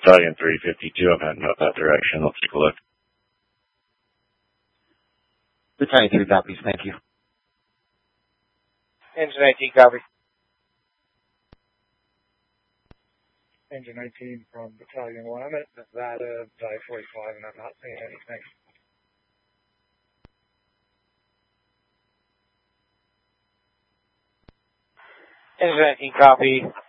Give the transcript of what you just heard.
Battalion 352, I'm heading up that direction. Let's take a look. Battalion 3 copies, thank you. Engine 19 copy. Engine 19 from Battalion 1. I'm at Nevada, I-45, and I'm not seeing anything. Engine 19 copy.